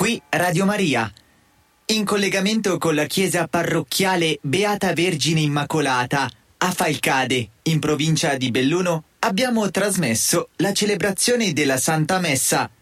Qui Radio Maria. In collegamento con la chiesa parrocchiale Beata Vergine Immacolata a Falcade, in provincia di Belluno, abbiamo trasmesso la celebrazione della Santa Messa